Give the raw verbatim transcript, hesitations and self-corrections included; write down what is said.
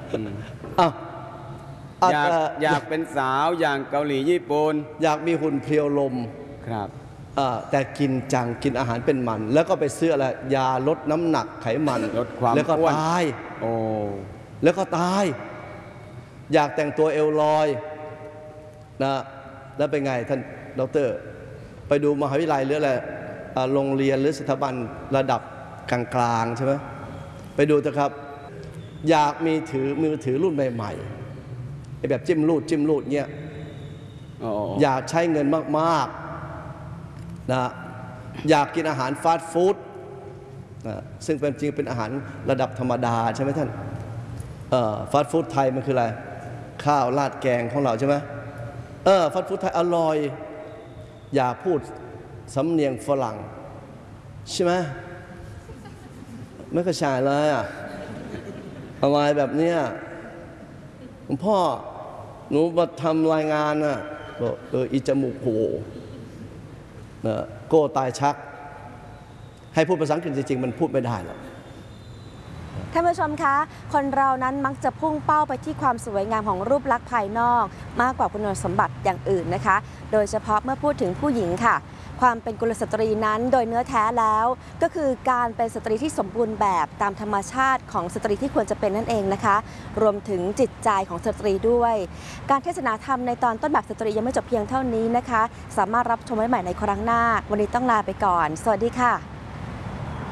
อ่ะอยากอยากเป็นสาวอย่างเกาหลีญี่ปุ่นอยากมีหุ่นเพลียวลมครับแต่กินจังกินอาหารเป็นมันแล้วก็ไปซื้ออะไรยาลดน้ำหนักไขมันลดความแล้วก็ตายโอ้แล้วก็ตายอยากแต่งตัวเอวลอยนะแล้วเป็นไงท่านดร.ไปดูมหาวิทยาลัยหรืออะไรโรงเรียนหรือสถาบันระดับกลางๆใช่ไหมไปดูเถอะครับอยากมีถือมือถือรุ่นใหม่ๆไอ้แบบจิ้มรูดจิ้มรูดเงี้ยอยากใช้เงินมากๆนะอยากกินอาหารฟาสต์ฟู้ดนะซึ่งเป็นจริงเป็นอาหารระดับธรรมดาใช่ไหมท่านฟาสต์ฟู้ดไทยมันคืออะไรข้าวราดแกงของเราใช่ไหมเออฟาสต์ฟู้ดไทยอร่อยอย่าพูดสำเนียงฝรั่งใช่ไหมไม่กระชายเลยอ่ะอะไรแบบเนี้ยหลวงพ่อหนูมาทำรายงานน่ะบอกเอออีจมูกโผนะโก้ตายชักให้พูดภาษาอังกฤษจริงๆมันพูดไม่ได้หรอกท่านผู้ชมคะคนเรานั้นมักจะพุ่งเป้าไปที่ความสวยงามของรูปลักษณ์ภายนอกมากกว่าคุณสมบัติอย่างอื่นนะคะโดยเฉพาะเมื่อพูดถึงผู้หญิงค่ะความเป็นกุลสตรีนั้นโดยเนื้อแท้แล้วก็คือการเป็นสตรีที่สมบูรณ์แบบตามธรรมชาติของสตรีที่ควรจะเป็นนั่นเองนะคะรวมถึงจิตใจของสตรีด้วยการเทศนาธรรมในตอนต้นแบบสตรียังไม่จบเพียงเท่านี้นะคะสามารถรับชมได้ใหม่ในครั้งหน้าวันนี้ต้องลาไปก่อนสวัสดีค่ะ